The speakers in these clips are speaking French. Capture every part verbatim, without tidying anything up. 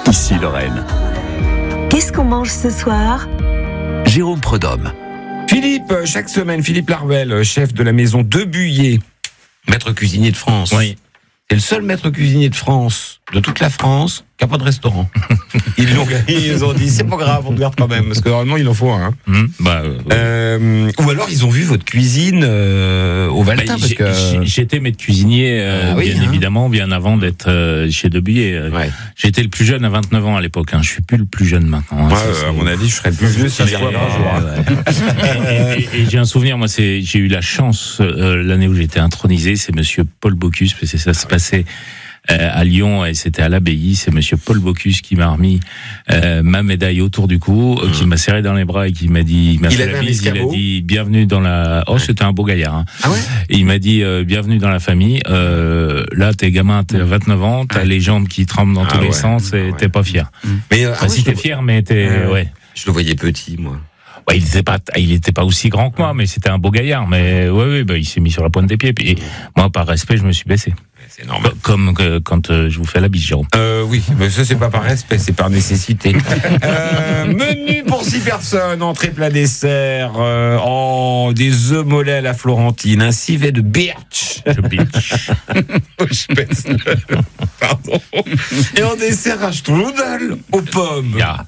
Ici Lorraine. Qu'est-ce qu'on mange ce soir ? Jérôme Prudhomme. Philippe, chaque semaine, Philippe Larvel, chef de la maison de Buyer, maître cuisinier de France. Oui. C'est le seul maître cuisinier de France, de toute la France, qui n'a pas de restaurant. Ils l'ont gagné, ils ont dit, c'est pas grave, on garde quand même, parce que normalement, il en faut un. Hein. Mmh, bah, euh, euh, ou alors, ils ont vu votre cuisine euh, au Valtin. bah, parce j'ai, que... J'étais maître cuisinier, euh, ah, oui, bien hein. évidemment, bien avant d'être euh, chez De Buyer. Ouais. J'étais le plus jeune à vingt-neuf ans à l'époque. Hein. Je suis plus le plus jeune maintenant. Hein. Ouais, Ça, euh, c'est... à mon avis, je serais le plus vieux si je Ouais, vois un jour. Hein. et, et, et j'ai un souvenir, moi, c'est, j'ai eu la chance, euh, l'année où j'ai été intronisé, c'est monsieur Paul Bocuse, parce que ça se passait euh, à Lyon, et c'était à l'abbaye, c'est monsieur Paul Bocuse qui m'a remis euh, ma médaille autour du cou, mmh. qui m'a serré dans les bras et qui m'a dit, il m'a il fait la bise, il a dit, bienvenue dans la, oh, c'était un beau gaillard, hein. Ah ouais? Et il m'a dit, euh, bienvenue dans la famille, euh, là, t'es gamin, t'as vingt-neuf ans, t'as ah. les jambes qui tremblent dans ah tous ouais. les sens, et ah ouais. t'es pas fier. Mmh. Mais, euh, enfin, ah si ouais, t'es fier, mais t'es, euh, ouais. Je le voyais petit, moi. Ouais, il était pas, il était pas aussi grand que moi, mais c'était un beau gaillard. Mais ouais, ouais, bah, il s'est mis sur la pointe des pieds. Puis moi, par respect, je me suis baissé. C'est normal. Comme, comme quand euh, je vous fais la bise, Jérôme. Euh, oui, mais ça c'est pas par respect, c'est par nécessité. euh, menu pour six personnes, entrée plat dessert, euh, oh, des œufs mollets à la florentine, un civet de birch. Je bitch. Je pèse le... Pardon. Et en dessert, un strudel aux pommes. Yeah.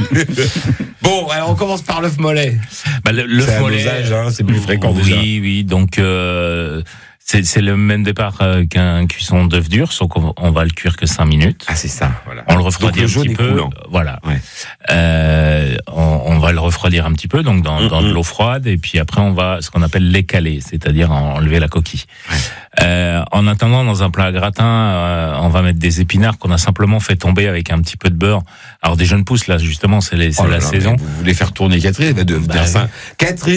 Bon, alors on commence par l'œuf mollet. Bah, le, l'œuf c'est mollet, à nos âges, hein, c'est plus fréquent oui, déjà. Oui, oui, donc euh, c'est, c'est le même départ euh, qu'un cuisson d'œuf dur, sauf qu'on on va le cuire que cinq minutes. Ah, c'est ça, voilà. On le refroidit donc, le un petit peu. Coulant. Voilà. Ouais. Euh, on, on va le refroidir un petit peu, donc dans, mm-hmm. dans de l'eau froide, et puis après on va ce qu'on appelle l'écaler, c'est-à-dire enlever la coquille. Ouais. Euh, en attendant, dans un plat à gratin, euh, on va mettre des épinards qu'on a simplement fait tomber avec un petit peu de beurre. Alors des jeunes pousses, là, justement, c'est, les, c'est oh là la là, saison. Vous voulez faire tourner Catherine, elle va devenir bah, ça. Catherine.